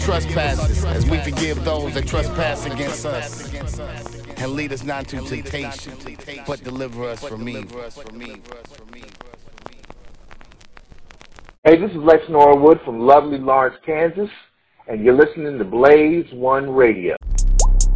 trespasses, as we forgive those that trespass against us. And lead us not to temptation, but deliver us from evil. Hey, this is Lex Norwood from lovely Lawrence, Kansas, and you're listening to Blaze One Radio.